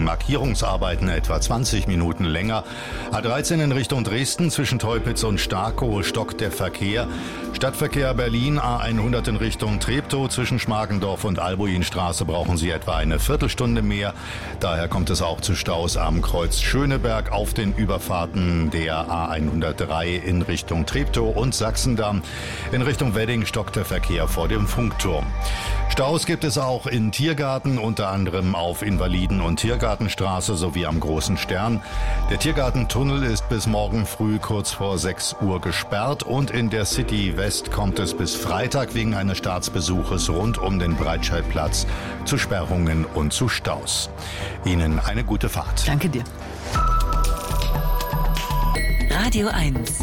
Markierungsarbeiten etwa 20 Minuten länger. A13 in Richtung Dresden zwischen Teupitz und Starkow stockt der Verkehr. Stadtverkehr Berlin A100 in Richtung Treptow zwischen Schmargendorf und Albuinstraße brauchen Sie etwa eine Viertelstunde mehr. Daher kommt es auch zu Staus am Kreuz Schöneberg auf den Überfahrten der A103 in Richtung Treptow und Sachsendamm. In Richtung Wedding stockt der Verkehr vor dem Funkturm. Staus gibt es auch in Tiergarten, unter anderem auf Invaliden- und Tiergartenstraße sowie am Großen Stern. Der Tiergartentunnel ist bis morgen früh kurz vor 6 Uhr gesperrt und in der City West kommt es bis Freitag wegen eines Staatsbesuches rund um den Breitscheidplatz zu Sperrungen und zu Staus. Ihnen eine gute Fahrt. Danke dir. Radio 1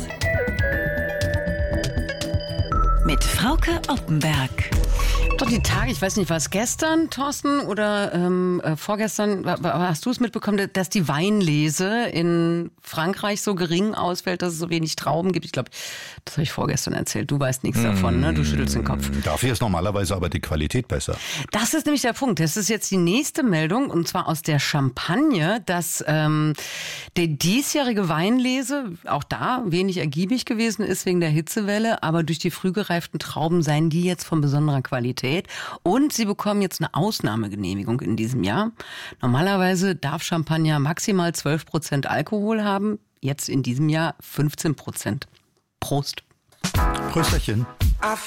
mit Frauke Oppenberg. Doch die Tage, ich weiß nicht, war es gestern, Thorsten, oder vorgestern, hast du es mitbekommen, dass die Weinlese in Frankreich so gering ausfällt, dass es so wenig Trauben gibt? Ich glaube, das habe ich vorgestern erzählt. Du weißt nichts davon, ne? Du schüttelst den Kopf. Dafür ist normalerweise aber die Qualität besser. Das ist nämlich der Punkt. Das ist jetzt die nächste Meldung, und zwar aus der Champagne, dass die diesjährige Weinlese auch da wenig ergiebig gewesen ist wegen der Hitzewelle, aber durch die frühgereiften Trauben seien die jetzt von besonderer Qualität. Und sie bekommen jetzt eine Ausnahmegenehmigung in diesem Jahr. Normalerweise darf Champagner maximal 12% Alkohol haben, jetzt in diesem Jahr 15%. Prost. Prösterchen.